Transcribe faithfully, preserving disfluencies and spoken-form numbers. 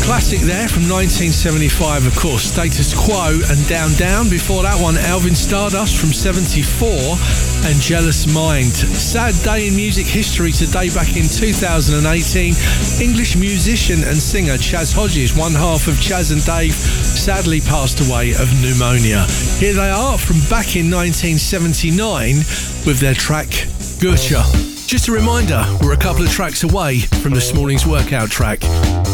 Classic there from nineteen seventy-five, of course. Status Quo and Down Down. Before that one, Alvin Stardust from seventy-four and Jealous Mind. Sad day in music history today. Back in two thousand eighteen, English musician and singer Chas Hodges, one half of Chas and Dave, sadly passed away of pneumonia. Here they are from back in nineteen seventy-nine with their track Goethe. Just a reminder, we're a couple of tracks away from this morning's workout track.